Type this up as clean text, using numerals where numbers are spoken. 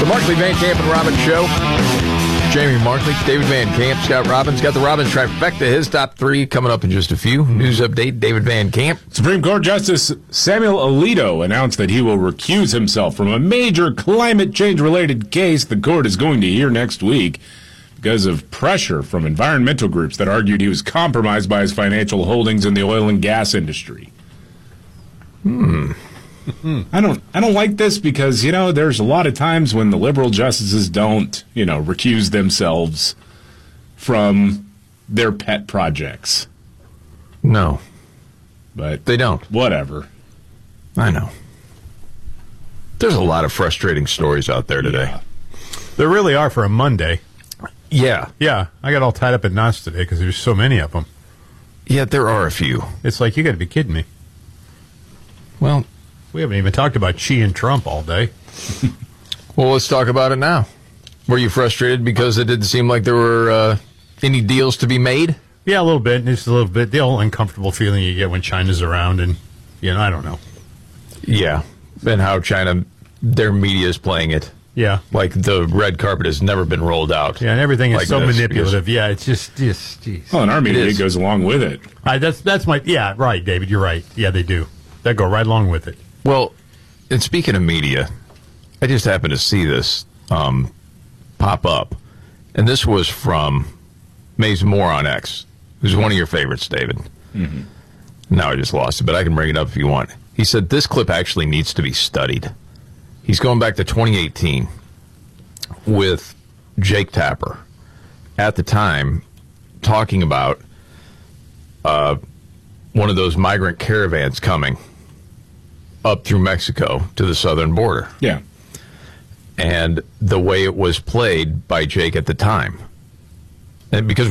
The Markley, Van Camp, and Robbins Show. Jamie Markley, David Van Camp, Scott Robbins. Got the Robbins trifecta. His top three coming up in just a few. News update, David Van Camp. Supreme Court Justice Samuel Alito announced that he will recuse himself from a major climate change-related case the court is going to hear next week because of pressure from environmental groups that argued he was compromised by his financial holdings in the oil and gas industry. I don't like this because, there's a lot of times when the liberal justices don't, recuse themselves from their pet projects. No. But they don't. Whatever. I know. There's a lot of frustrating stories out there today. Yeah. There really are for a Monday. Yeah. Yeah. I got all tied up at knots today because there's so many of them. Yeah, there are a few. It's like, you got to be kidding me. Well, we haven't even talked about Xi and Trump all day. Well, let's talk about it now. Were you frustrated because it didn't seem like there were any deals to be made? Yeah, a little bit. Just a little bit. The whole uncomfortable feeling you get when China's around, and, I don't know. Yeah. And how China, their media is playing it. Yeah. Like the red carpet has never been rolled out. Yeah, and everything is like so this. manipulative. Yeah, it's just geez. Well, and our media goes along with it. That's my, yeah, right, David, you're right. Yeah, they do. They go right along with it. Well, and speaking of media, I just happened to see this pop up. And this was from Maze Moore on X, who's one of your favorites, David. Mm-hmm. Now I just lost it, but I can bring it up if you want. He said this clip actually needs to be studied. He's going back to 2018 with Jake Tapper at the time talking about one of those migrant caravans coming up through Mexico to the southern border. Yeah. And the way it was played by Jake at the time. And because